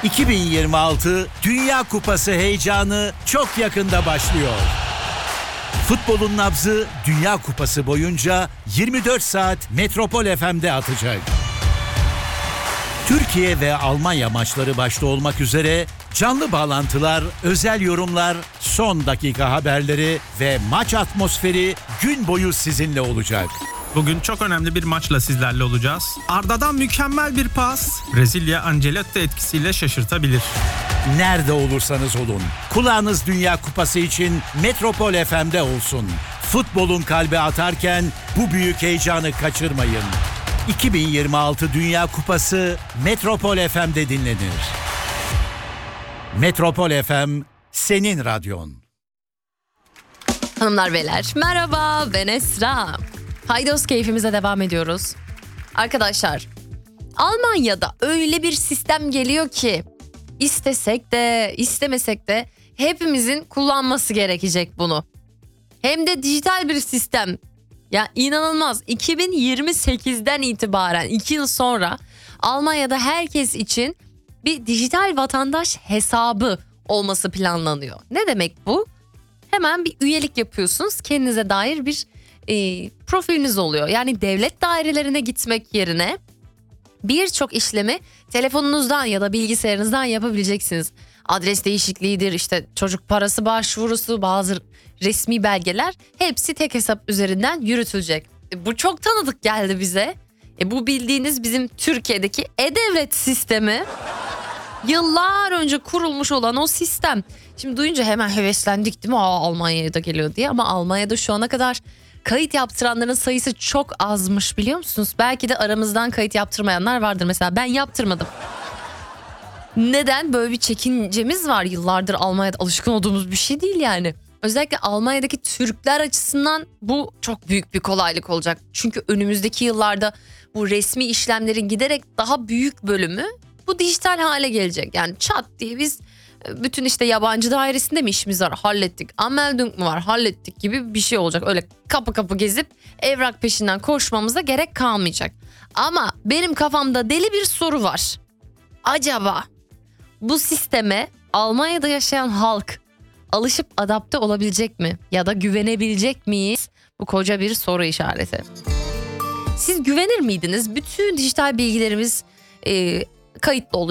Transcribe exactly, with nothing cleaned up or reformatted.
iki bin yirmi altı Dünya Kupası heyecanı çok yakında başlıyor. Futbolun nabzı Dünya Kupası boyunca yirmi dört saat Metropol F M'de atacak. Türkiye ve Almanya maçları başta olmak üzere canlı bağlantılar, özel yorumlar, son dakika haberleri ve maç atmosferi gün boyu sizinle olacak. Bugün çok önemli bir maçla sizlerle olacağız. Arda'dan mükemmel bir pas, Brezilya Ancelotti etkisiyle şaşırtabilir. Nerede olursanız olun, kulağınız Dünya Kupası için Metropol F M'de olsun. Futbolun kalbi atarken bu büyük heyecanı kaçırmayın. iki bin yirmi altı Dünya Kupası Metropol F M'de dinlenir. Metropol F M, senin radyon. Hanımlar beyler, merhaba, ben Esra. Haydos keyfimize devam ediyoruz. Arkadaşlar, Almanya'da öyle bir sistem geliyor ki istesek de istemesek de hepimizin kullanması gerekecek bunu. Hem de dijital bir sistem. Ya inanılmaz, iki bin yirmi sekizden itibaren iki yıl sonra Almanya'da herkes için bir dijital vatandaş hesabı olması planlanıyor. Ne demek bu? Hemen bir üyelik yapıyorsunuz, kendinize dair bir e, profiliniz oluyor. Yani devlet dairelerine gitmek yerine birçok işlemi telefonunuzdan ya da bilgisayarınızdan yapabileceksiniz. Adres değişikliğidir, işte çocuk parası başvurusu, bazı resmi belgeler, hepsi tek hesap üzerinden yürütülecek. E, bu çok tanıdık geldi bize. E, bu bildiğiniz bizim Türkiye'deki e-devlet sistemi. Yıllar önce kurulmuş olan o sistem. Şimdi duyunca hemen heveslendik değil mi? Aa, Almanya'ya da geliyor diye. Ama Almanya'da şu ana kadar kayıt yaptıranların sayısı çok azmış, biliyor musunuz? Belki de aramızdan kayıt yaptırmayanlar vardır. Mesela ben yaptırmadım. Neden? Böyle bir çekincemiz var. Yıllardır Almanya'da alışkın olduğumuz bir şey değil yani. Özellikle Almanya'daki Türkler açısından bu çok büyük bir kolaylık olacak. Çünkü önümüzdeki yıllarda bu resmi işlemlerin giderek daha büyük bölümü bu dijital hale gelecek. Yani çat diye biz bütün işte yabancı dairesinde mi işimiz var, hallettik. Anmeldung mu var, hallettik gibi bir şey olacak. Öyle kapı kapı gezip evrak peşinden koşmamıza gerek kalmayacak. Ama benim kafamda deli bir soru var. Acaba bu sisteme Almanya'da yaşayan halk alışıp adapte olabilecek mi? Ya da güvenebilecek miyiz? Bu koca bir soru işareti. Siz güvenir miydiniz? Bütün dijital bilgilerimiz e, kayıtlı olacak.